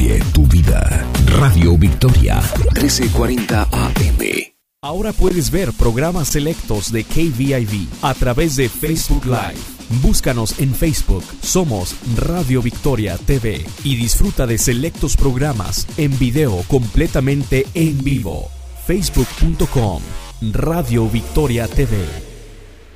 cambie tu vida. Radio Victoria, 1340 AM. Ahora puedes ver programas selectos de KVIV a través de Facebook Live. Búscanos en Facebook, somos Radio Victoria TV y disfruta de selectos programas en video completamente en vivo. Facebook.com, Radio Victoria TV.